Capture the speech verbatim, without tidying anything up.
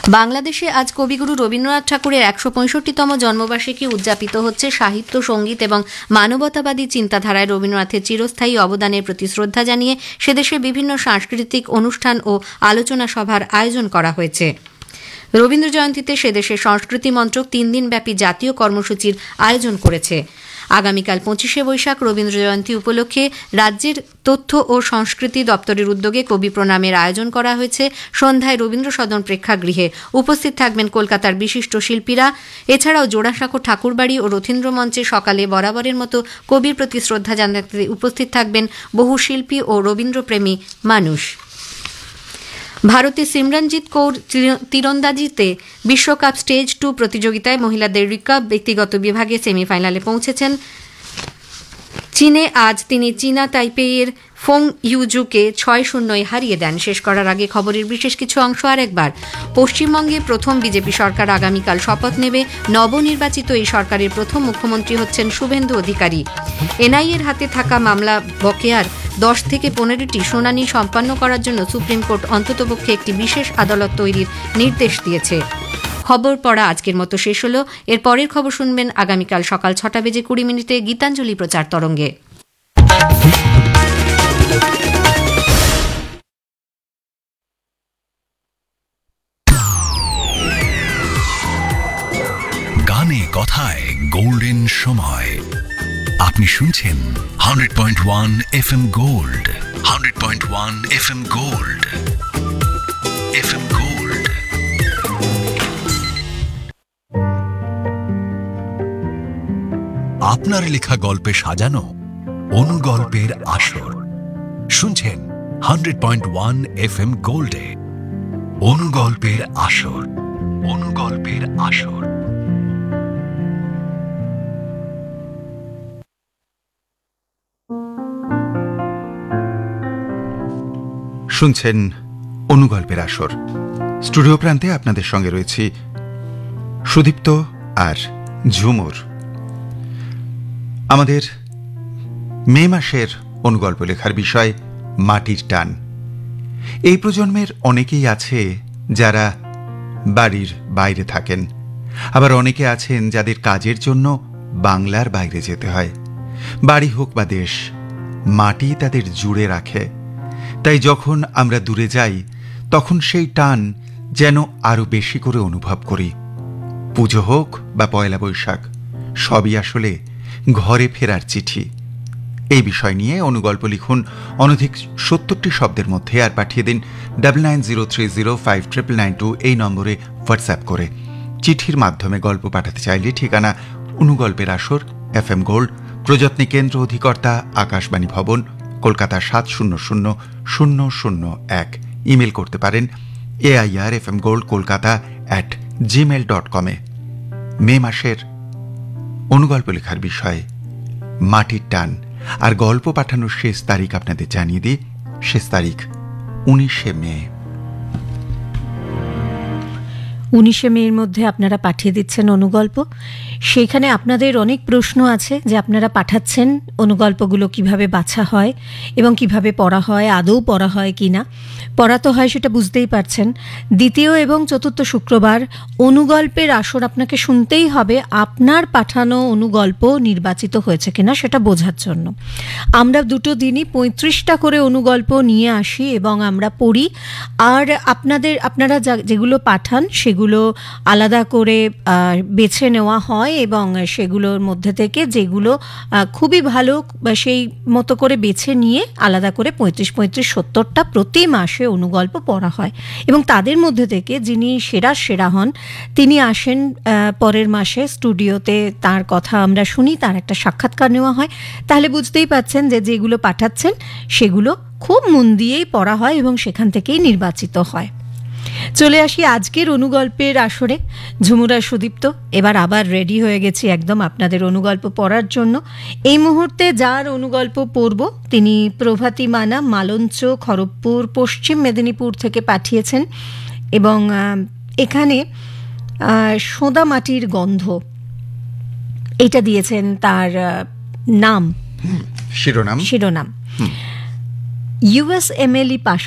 বাংলাদেশে আজ কবিগুরু রবীন্দ্রনাথ ঠাকুরের একশো পঁয়ষট্টিতম জন্মবার্ষিকী উদযাপিত হচ্ছে। সাহিত্য, সঙ্গীত এবং মানবতাবাদী চিন্তাধারায় রবীন্দ্রনাথের চিরস্থায়ী অবদানের প্রতি শ্রদ্ধা জানিয়ে সেদেশে বিভিন্ন সাংস্কৃতিক অনুষ্ঠান ও আলোচনা সভার আয়োজন করা হয়েছে। রবীন্দ্র জয়ন্তীতে সেদেশের সংস্কৃতি মন্ত্রক তিন দিনব্যাপী জাতীয় কর্মসূচির আয়োজন করেছে। আগামীকাল পঁচিশে বৈশাখ রবীন্দ্র জয়ন্তী উপলক্ষে রাজ্যের তথ্য ও সংস্কৃতি দপ্তরের উদ্যোগে কবি প্রণামের আয়োজন করা হয়েছে। সন্ধ্যায় রবীন্দ্র সদন প্রেক্ষাগৃহে উপস্থিত থাকবেন কলকাতার বিশিষ্ট শিল্পীরা। এছাড়াও জোড়াসাঁকো ঠাকুরবাড়ি ও রথীন্দ্র মঞ্চে সকালে বরাবরের মতো কবির প্রতি শ্রদ্ধা জানাতে উপস্থিত থাকবেন বহু শিল্পী ও রবীন্দ্রপ্রেমী মানুষ। ভারতের সিমরনজিৎ কৌর তীরন্দাজিতে বিশ্বকাপ স্টেজ টু প্রতিযোগিতায় মহিলাদের রিকার্ভ ব্যক্তিগত বিভাগে সেমিফাইনালে পৌঁছেছেন। চীনে আজ তিনি চীনা তাইপেইয়ের ফোং ইউজুকে ছয় শূন্যয় হারিয়ে দেন। শেষ করার আগে খবরের বিশেষ কিছু অংশ আরেকবার। পশ্চিমবঙ্গে প্রথম বিজেপি সরকার আগামীকাল শপথ নেবে। নবনির্বাচিত এই সরকারের প্রথম মুখ্যমন্ত্রী হচ্ছেন শুভেন্দু অধিকারী। এনআইএর হাতে থাকা মামলা বকেয়ার দশ থেকে পনেরোটি শুনানি সম্পন্ন করার জন্য সুপ্রিম কোর্ট অন্ততপক্ষে একটি বিশেষ আদালত তৈরির নির্দেশ দিয়েছে। খবর পড়া আজকের মতো শেষ হল। এর পরের খবর শুনবেন আগামীকাল সকাল ছটা বেজে কুড়ি মিনিটে গীতাঞ্জলি প্রচার তরঙ্গে। গানে কথায় গোল্ডেন সময়। আপনি শুনছেন hundred point one F M gold. Hundred point one F M gold. F M gold. আপনার লেখা গল্পে সাজানো অনুগল্পের আসর শুনছেন hundred point one F M গোল্ডে। অনুগল্পের আসর। অনুগল্পের আসর। শুনছেন অনুগল্পের আসর। স্টুডিও প্রান্তে আপনাদের সঙ্গে রয়েছি সুদীপ্ত আর ঝুমুর। আমাদের মে মাসের অনুগল্প লেখার বিষয় মাটির টান। এই প্রজন্মের অনেকেই আছে যারা বাড়ির বাইরে থাকেন, আবার অনেকে আছেন যাদের কাজের জন্য বাংলার বাইরে যেতে হয়। বাড়ি হোক বা দেশ, মাটি তাদের জুড়ে রাখে। তাই যখন আমরা দূরে যাই তখন সেই টান যেন আরো বেশি করে অনুভব করি। পুজো হোক বা পয়লা বৈশাখ, সবই আসলে ঘরে ফেরার চিঠি। এই বিষয় নিয়ে অনুগল্প লিখুন অনধিক সত্তরটি শব্দের মধ্যে, আর পাঠিয়ে দিন double nine zero three zero five triple nine two এই নম্বরে হোয়াটসঅ্যাপ করে। চিঠির মাধ্যমে গল্প পাঠাতে চাইলে ঠিকানা অনুগল্পের আসর, এফ এম গোল্ড, প্রযত্নী কেন্দ্র, অধিকর্তা আকাশবাণী ভবন, কলকাতা সাত শূন্য শূন্য শূন্য শূন্য এক। ইমেল করতে পারেন A I R F M gold Kolkata at Gmail dot কমে। মে মাসের অনুগল্প লেখার বিষয় মাটির টান, আর গল্প পাঠানোর শেষ তারিখ আপনাদের জানিয়ে দিই। শেষ তারিখ উনিশে মে। উনিশে মের মধ্যে আপনারা পাঠিয়ে দিচ্ছেন অনুগল্প। সেইখানে আপনাদের অনেক প্রশ্ন আছে যে আপনারা পাঠাচ্ছেন অনুগল্পগুলো কিভাবে বাছা হয় এবং কিভাবে পড়া হয়, আদৌ পড়া হয় কি না। পড়া তো হয়, সেটা বুঝতেই পারছেন। দ্বিতীয় এবং চতুর্থ শুক্রবার অনুগল্পের আসর আপনাকে শুনতেই হবে আপনার পাঠানো অনুগল্প নির্বাচিত হয়েছে কিনা সেটা বোঝার জন্য। আমরা দুটো দিনই পঁয়ত্রিশটা করে অনুগল্প নিয়ে আসি এবং আমরা পড়ি। আর আপনাদের আপনারা যেগুলো পাঠান সেগুলো আলাদা করে বেছে নেওয়া হয় এবং সেগুলোর মধ্যে থেকে যেগুলো খুবই ভালো সেই মতো করে বেছে নিয়ে আলাদা করে পঁয়ত্রিশ পঁয়ত্রিশ সত্তরটা প্রতি মাসে অনুগল্প পড়া হয়। এবং তাদের মধ্যে থেকে যিনি সেরা সেরা হন তিনি আসেন পরের মাসে স্টুডিওতে, তার কথা আমরা শুনি, তার একটা সাক্ষাৎকার নেওয়া হয়। তাহলে বুঝতেই পাচ্ছেন যে যেগুলো পাঠাচ্ছেন সেগুলো খুব মন দিয়েই পড়া হয় এবং সেখান থেকেই নির্বাচিত হয়। চলে আসি আজকের অনুগল্পের আসরে। ঝুমুরা সুদীপ্ত এবার আবার রেডি হয়ে গেছি একদম আপনাদের অনুগল্প পড়ার জন্য। এই মুহূর্তে যার অনুগল্প পড়ব তিনি প্রভাতী মানা, মালঞ্চ, খড়গপুর, পশ্চিম মেদিনীপুর থেকে পাঠিয়েছেন এবং এখানে সোঁদা মাটির গন্ধ এটা দিয়েছেন তার নাম, শিরোনাম। শিরোনাম ইউএস এমএলই পাশ